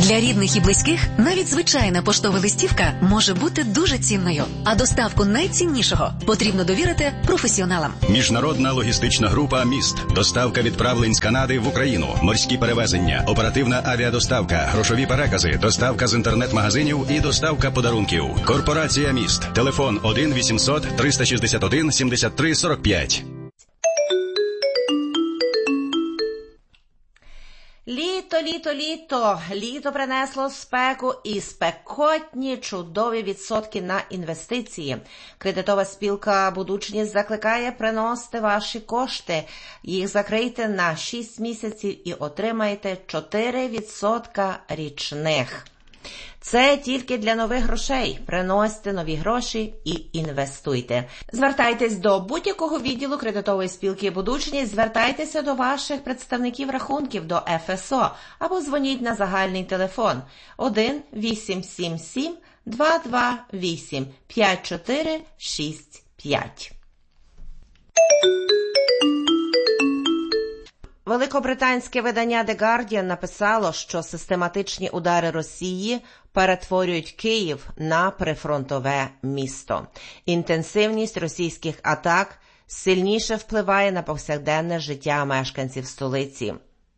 Для рідних і близьких навіть звичайна поштова листівка може бути дуже цінною. А доставку найціннішого потрібно довірити професіоналам. Міжнародна логістична група «Міст». Доставка відправлень з Канади в Україну. Морські перевезення, оперативна авіадоставка, грошові перекази, доставка з інтернет-магазинів і доставка подарунків. Корпорація «Міст». Телефон 1-800-361-73-45. Літо принесло спеку і спекотні чудові відсотки на інвестиції. Кредитова спілка «Будучність» закликає приносити ваші кошти. Їх закрийте на 6 місяців і отримаєте 4% річних. Це тільки для нових грошей. Приносьте нові гроші і інвестуйте. Звертайтесь до будь-якого відділу кредитової спілки «Будучність», звертайтеся до ваших представників рахунків, до ФСО, або дзвоніть на загальний телефон 1-877-228-5465. Великобританське видання The Guardian написало, що систематичні удари Росії перетворюють Київ на прифронтове місто. Інтенсивність російських атак сильніше впливає на повсякденне життя мешканців столиці.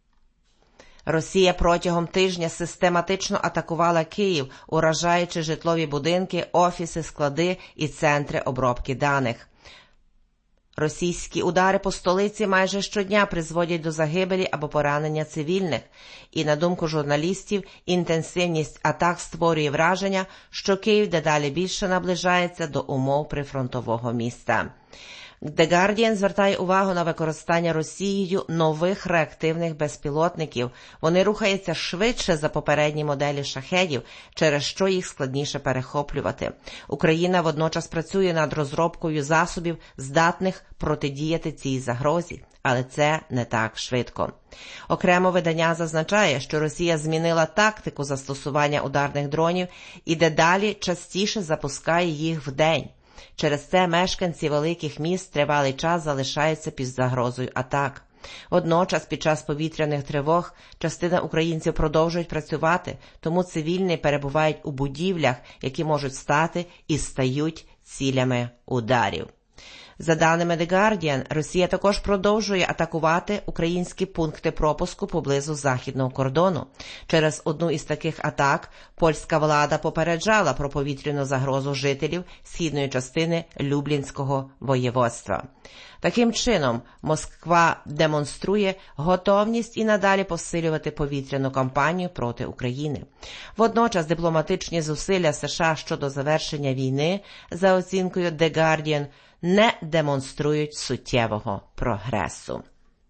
Росія протягом тижня систематично атакувала Київ, уражаючи житлові будинки, офіси, склади і центри обробки даних. Російські удари по столиці майже щодня призводять до загибелі або поранення цивільних. І, на думку журналістів, інтенсивність атак створює враження, що Київ дедалі більше наближається до умов прифронтового міста. The Guardian звертає увагу на використання Росією нових реактивних безпілотників. Вони рухаються швидше за попередні моделі шахедів, через що їх складніше перехоплювати. Україна водночас працює над розробкою засобів, здатних протидіяти цій загрозі. Але це не так швидко. Окремо видання зазначає, що Росія змінила тактику застосування ударних дронів і дедалі частіше запускає їх вдень. Через це мешканці великих міст тривалий час залишаються під загрозою атак. Водночас, під час повітряних тривог, частина українців продовжують працювати, тому цивільні перебувають у будівлях, які можуть стати і стають цілями ударів. За даними The Guardian, Росія також продовжує атакувати українські пункти пропуску поблизу західного кордону. Через одну із таких атак польська влада попереджала про повітряну загрозу жителів східної частини Люблінського воєводства. Таким чином, Москва демонструє готовність і надалі посилювати повітряну кампанію проти України. Водночас дипломатичні зусилля США щодо завершення війни, за оцінкою The Guardian, не демонструють суттєвого прогресу.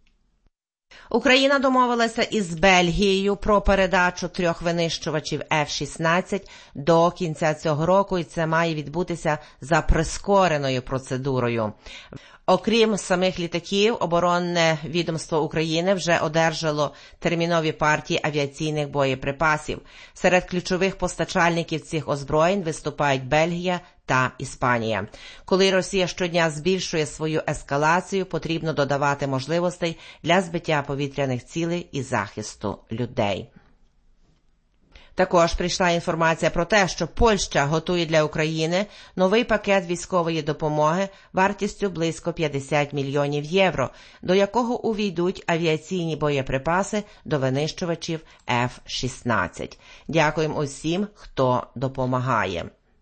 Україна домовилася із Бельгією про передачу 3 винищувачів F-16 до кінця цього року, і це має відбутися за прискореною процедурою. Окрім самих літаків, оборонне відомство України вже одержало термінові партії авіаційних боєприпасів. Серед ключових постачальників цих озброєнь виступають Бельгія та Іспанія. Коли Росія щодня збільшує свою ескалацію, потрібно додавати можливостей для збиття повітряних цілей і захисту людей. Також прийшла інформація про те, що Польща готує для України новий пакет військової допомоги вартістю близько 50 мільйонів євро, до якого увійдуть авіаційні боєприпаси до винищувачів F-16. Дякуємо усім, хто допомагає.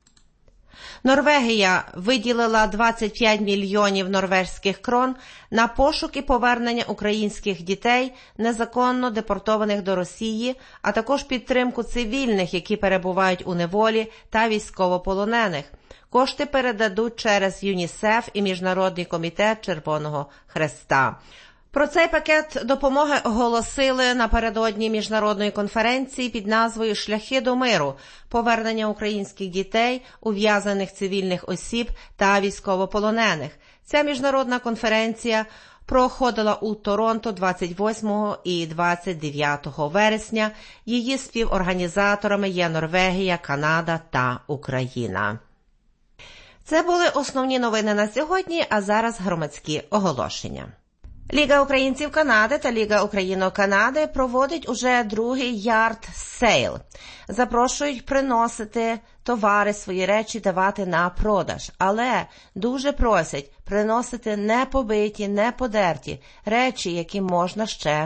Норвегія виділила 25 мільйонів норвезьких крон на пошук і повернення українських дітей, незаконно депортованих до Росії, а також підтримку цивільних, які перебувають у неволі, та військовополонених. Кошти передадуть через ЮНІСЕФ і Міжнародний комітет Червоного Хреста. Про цей пакет допомоги оголосили напередодні міжнародної конференції під назвою «Шляхи до миру. Повернення українських дітей, ув'язнених цивільних осіб та військовополонених». Ця міжнародна конференція проходила у Торонто 28 і 29 вересня. Її співорганізаторами є Норвегія, Канада та Україна. Це були основні новини на сьогодні, а зараз громадські оголошення. Ліга українців Канади та Ліга Україно-Канади проводить уже другий ярд сейл. Запрошують приносити товари, свої речі давати на продаж. Але дуже просять приносити не побиті, не подерті речі, які можна ще